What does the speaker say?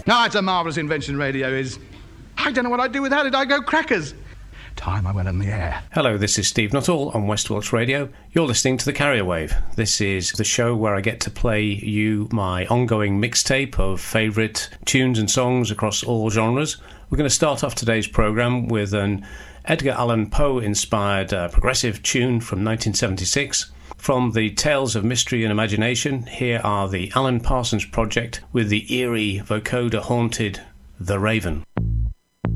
No, it's a marvellous invention, radio is. I don't know what I'd do without it. I'd go crackers. Time I went in the air. Hello, this is Steve Nuttall on West Wilts Radio. You're listening to The Carrier Wave. This is the show where I get to play you my ongoing mixtape of favourite tunes and songs across all genres. We're going to start off today's programme with an Edgar Allan Poe-inspired progressive tune from 1976. From the Tales of Mystery and Imagination, here are the Alan Parsons Project with the eerie, vocoder-haunted The Raven.